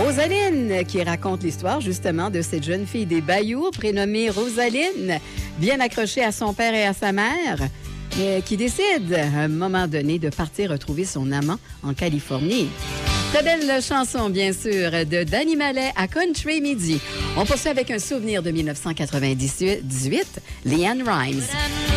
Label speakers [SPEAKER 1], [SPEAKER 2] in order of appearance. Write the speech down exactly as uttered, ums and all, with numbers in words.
[SPEAKER 1] Rosaline, qui raconte l'histoire justement de cette jeune fille des Bayous, prénommée Rosaline, bien accrochée à son père et à sa mère, mais qui décide à un moment donné de partir retrouver son amant en Californie. Très belle chanson, bien sûr, de Danny Mallet à Country Midi. On poursuit avec un souvenir de mille neuf cent quatre-vingt-dix-huit, Leanne Rimes.